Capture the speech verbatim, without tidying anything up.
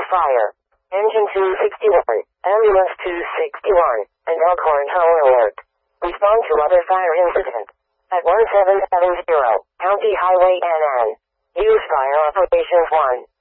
fire. Engine two sixty-one, Ambulance two sixty-one, and Elkhorn Tower Alert. Respond to other fire incident at one seven seven zero, County Highway N N. Use Fire Operations one.